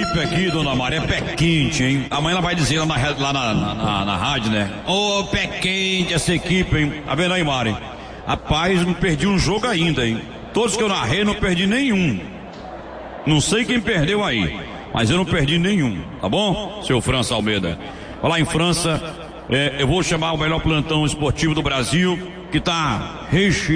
equipe aqui, dona Maria, é pé quente, hein? Amanhã ela vai dizer lá na rádio, né? Ô, pé quente essa equipe, hein? Tá vendo aí, Mari? Rapaz, não perdi um jogo ainda, hein? Todos que eu narrei, não perdi nenhum. Não sei quem perdeu aí, mas eu não perdi nenhum, tá bom, seu França Almeida? Falar em França, eu vou chamar o melhor plantão esportivo do Brasil, que tá recheado.